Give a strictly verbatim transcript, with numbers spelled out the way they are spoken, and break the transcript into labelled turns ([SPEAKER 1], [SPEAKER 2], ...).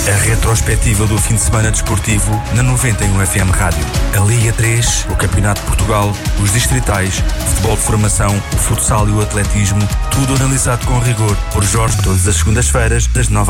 [SPEAKER 1] A retrospectiva do fim de semana desportivo na noventa e um F M Rádio. A Liga três, o Campeonato de Portugal, os distritais, o futebol de formação, o futsal e o atletismo, tudo analisado com rigor por Jorge todas as segundas-feiras, das nove